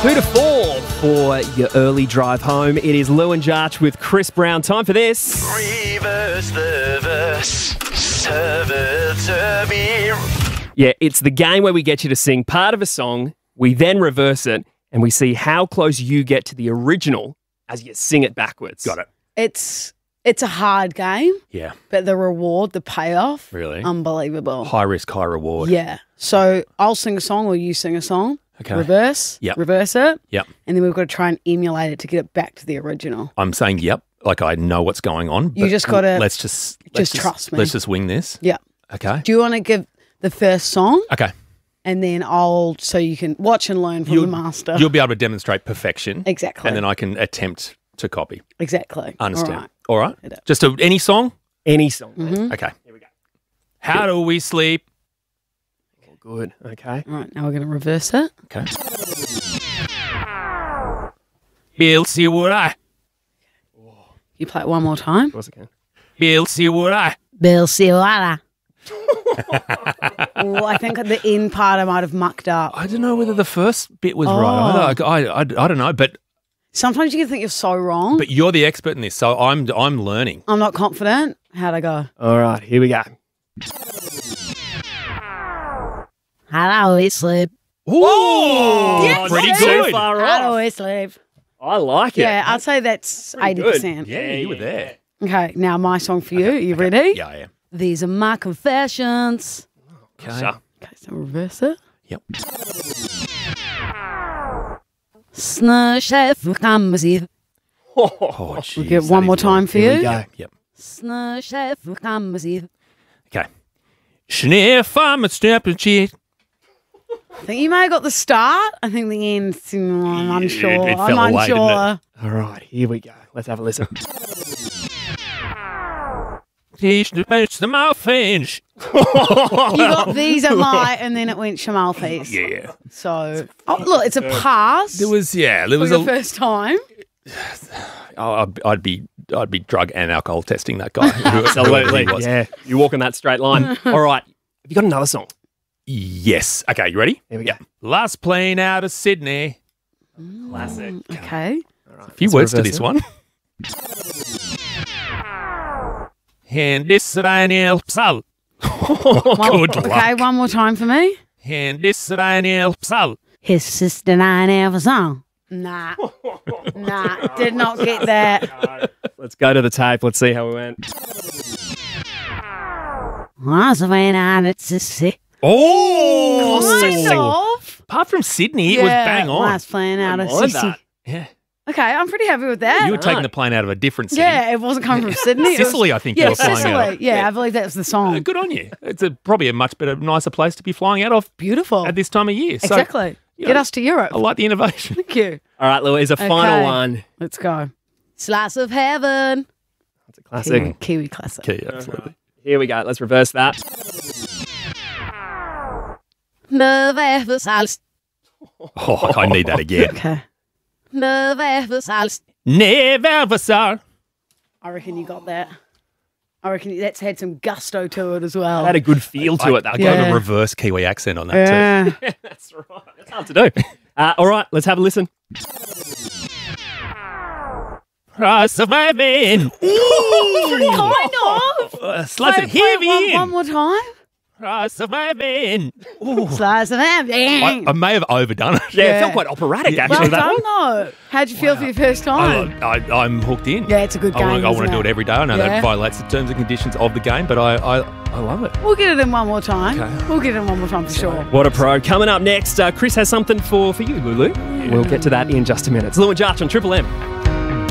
2 to 4 for your early drive home. It is Lou and Jarch with Chris Brown. Time for this. Reverse the verse. Serve me. Yeah, it's the game where we get you to sing part of a song, we then reverse it, and we see how close you get to the original as you sing it backwards. Got it. It's a hard game, Yeah. but the reward, the payoff, Really? unbelievable. High risk, high reward. Yeah. So I'll sing a song or you sing a song. Okay. Reverse. Yep. Reverse it. Yep. And then we've got to try and emulate it to get it back to the original. I'm saying yep, like I know what's going on. You but just gotta- let's just trust me. Let's just wing this. Yeah. Okay. Do you want to give the first song? Okay. And then so you can watch and learn from the master. You'll be able to demonstrate perfection. Exactly. And then I can attempt to copy. Exactly. Understand. All All right. It is. Just any song? Any song. Okay. Here we go. How do we sleep? Oh, good. Okay. All right. Now we're going to reverse it. Okay. Bill, see what I. You play it one more time. Of course I can. Bill, see what I. Bill Siwala. Oh, I think at the end part I might have mucked up. I don't know whether the first bit was right. I don't know, but Sometimes you can think you're so wrong. you're the expert in this, so I'm learning. I'm not confident. How'd I go? All right, here we go. Hello, we sleep. Whoa! Yes, Pretty yes. good. Too far Hello, off. we sleep. I like it. Yeah, I'd say that's 80%. Yeah, you were there. Okay, now my song for you. Are you ready? Yeah, I am. These are my confessions. Okay. So, Okay, so reverse it. Yep. Snurchef comes here. Oh, geez, We'll get that one is more long. time for Here we you. go. Yep. Snurchef comes here. Okay. Sniff, I'm a stepping shit. I think you may have got the start. I think the end, I'm unsure. it I'm fell away, didn't unsure. all right, here we go. Let's have a listen. Teach the best of my finish. You got these at my, and then it went Shamalfi's. Yeah. So, look, it's a pass There was there for was the first time. I'd be drug and alcohol testing that guy. Absolutely. Whoever he was. Yeah, you're walking that straight line. All right, have you got another song? Yes. Okay, you ready? Here we go. Last plane out of Sydney. Classic. Okay. A few Let's words to reverse this it. one. And this Daniel Psal. Good luck. Okay, one more time for me. And this Daniel Psal. His sister and I never saw. Nah. Did not get that. Let's go to the tape. Let's see how we went. Once when I see. Oh! Kind of. Apart from Sydney, it was bang on. Last playing out of Mind Sissy. that. Yeah. Okay, I'm pretty happy with that. You were taking the plane out of a different city. Yeah, it wasn't coming from Sydney. It was- Sicily, I think you Yeah, were flying Sicily. out of. Yeah, I believe that was the song. Good on you. It's probably a much better, nicer place to be flying out of Beautiful. at this time of year. So, Exactly. you Get know, us to Europe. I like the innovation. Thank you. All right, Louise, a final Okay. one. Let's go. Slice of heaven. That's a classic. Kiwi classic. Okay, absolutely. Here we go. Let's reverse that. Love ever sals. Oh, I need that again. Okay. Love ever sals. Never saw. I reckon you got that. I reckon that's had some gusto to it as well. Had a good feel to it. That I guy. got Yeah. a reverse Kiwi accent on that too. Yeah. That's right. That's hard to do. All right, let's have a listen. Cross of my vein. Kind of. Slice it heavy one in. more time. Cross of my vein. Slice of heaven. I may have overdone it. Yeah, Yeah. it felt quite operatic, Yeah. actually. Well that one. done, though. How'd you feel for your first time? I'm hooked in. Yeah, it's a good game, I want isn't to do it? it every day. I know Yeah. that violates the terms and conditions of the game, but I love it. We'll get it in one more time. Okay. We'll get it in one more time for sure. What a pro. Coming up next, Chris has something for you, Lulu. We'll get to that in just a minute. It's Lou and Jarch on Triple M.